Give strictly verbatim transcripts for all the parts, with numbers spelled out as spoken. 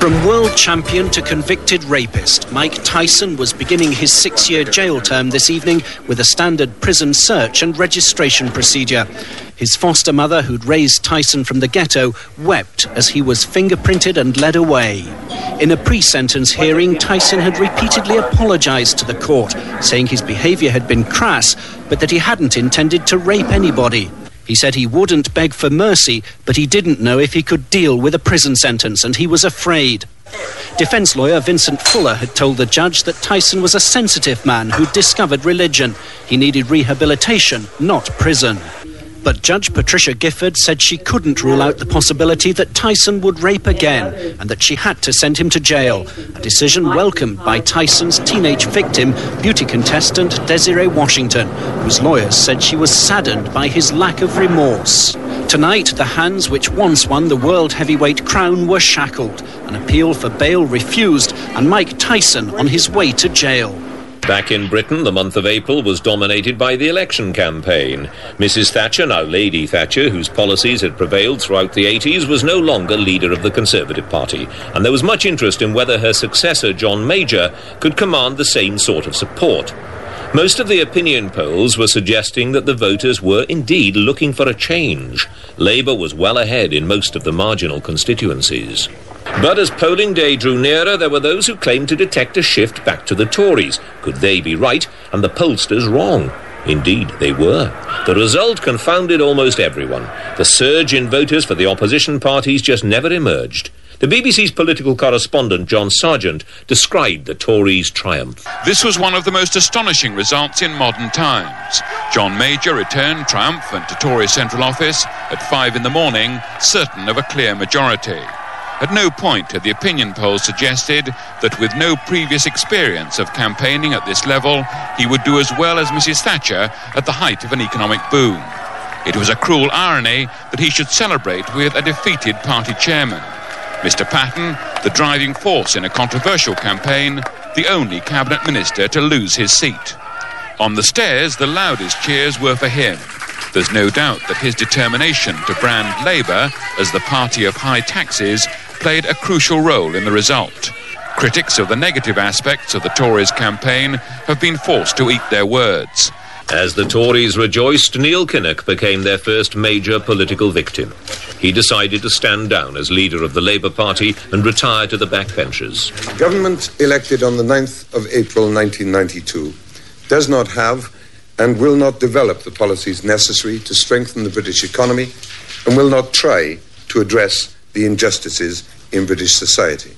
From world champion to convicted rapist, Mike Tyson was beginning his six-year jail term this evening with a standard prison search and registration procedure. His foster mother, who'd raised Tyson from the ghetto, wept as he was fingerprinted and led away. In a pre-sentence hearing, Tyson had repeatedly apologised to the court, saying his behaviour had been crass, but that he hadn't intended to rape anybody. He said he wouldn't beg for mercy, but he didn't know if he could deal with a prison sentence, and he was afraid. Defence lawyer Vincent Fuller had told the judge that Tyson was a sensitive man who'd discovered religion. He needed rehabilitation, not prison. But Judge Patricia Gifford said she couldn't rule out the possibility that Tyson would rape again and that she had to send him to jail, a decision welcomed by Tyson's teenage victim, beauty contestant Desiree Washington, whose lawyers said she was saddened by his lack of remorse. Tonight, the hands which once won the world heavyweight crown were shackled, an appeal for bail refused, and Mike Tyson on his way to jail. Back in Britain, the month of April was dominated by the election campaign. Missus Thatcher, now Lady Thatcher, whose policies had prevailed throughout the eighties, was no longer leader of the Conservative Party, and there was much interest in whether her successor, John Major, could command the same sort of support. Most of the opinion polls were suggesting that the voters were indeed looking for a change. Labour was well ahead in most of the marginal constituencies. But as polling day drew nearer, there were those who claimed to detect a shift back to the Tories. Could they be right and the pollsters wrong? Indeed, they were. The result confounded almost everyone. The surge in voters for the opposition parties just never emerged. The B B C's political correspondent, John Sargent, described the Tories' triumph. This was one of the most astonishing results in modern times. John Major returned triumphant to Tory central office at five in the morning, certain of a clear majority. At no point had the opinion polls suggested that with no previous experience of campaigning at this level, he would do as well as Missus Thatcher at the height of an economic boom. It was a cruel irony that he should celebrate with a defeated party chairman. Mister Patten, the driving force in a controversial campaign, the only cabinet minister to lose his seat. On the stairs, the loudest cheers were for him. There's no doubt that his determination to brand Labour as the party of high taxes played a crucial role in the result. Critics of the negative aspects of the Tories' campaign have been forced to eat their words. As the Tories rejoiced, Neil Kinnock became their first major political victim. He decided to stand down as leader of the Labour Party and retire to the backbenches. Government elected on the ninth of April nineteen ninety-two does not have and will not develop the policies necessary to strengthen the British economy and will not try to address the injustices in British society.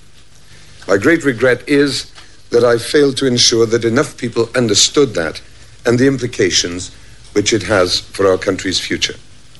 My great regret is that I failed to ensure that enough people understood that and the implications which it has for our country's future.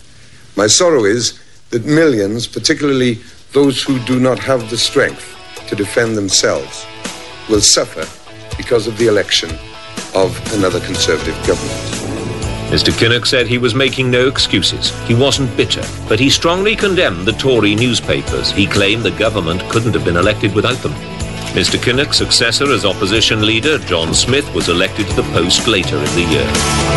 My sorrow is that millions, particularly those who do not have the strength to defend themselves, will suffer because of the election of another Conservative government. Mister Kinnock said he was making no excuses. He wasn't bitter, but he strongly condemned the Tory newspapers. He claimed the government couldn't have been elected without them. Mister Kinnock's successor as opposition leader, John Smith, was elected to the post later in the year.